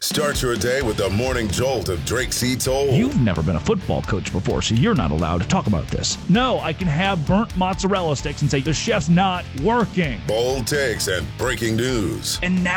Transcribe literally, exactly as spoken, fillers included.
Start your day with the morning jolt of Drake C. Toll. You've never been a football coach before, so you're not allowed to talk about this. No, I can have burnt mozzarella sticks and say the chef's not working. Bold takes and breaking news. And now